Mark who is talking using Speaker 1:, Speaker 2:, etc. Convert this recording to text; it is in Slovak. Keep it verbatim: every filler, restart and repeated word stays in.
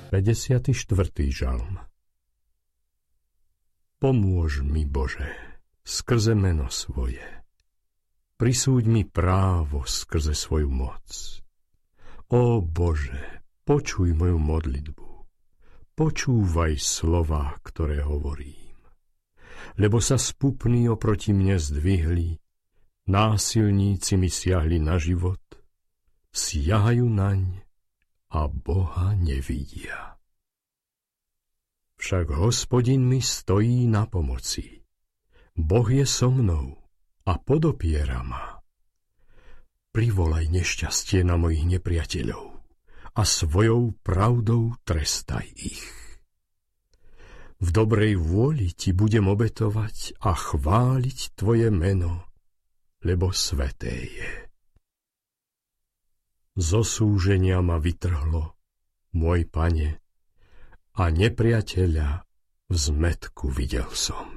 Speaker 1: päťdesiaty štvrtý žalm. Pomôž mi, Bože, skrze meno svoje. Prisúď mi právo skrze svoju moc. Ó Bože, počuj moju modlitbu. Počúvaj slová, ktoré hovorím. Lebo sa spupní oproti mne zdvihli, násilníci mi siahli na život, siahajú naň a Boha nevidia. Však Hospodin mi stojí na pomoci. Boh je so mnou a podopiera ma. Privolaj nešťastie na mojich nepriateľov a svojou pravdou trestaj ich. V dobrej vôli ti budem obetovať a chváliť tvoje meno, lebo sväté je. Zo súženia ma vytrhlo, môj Pane, a nepriateľa v zmätku videl som.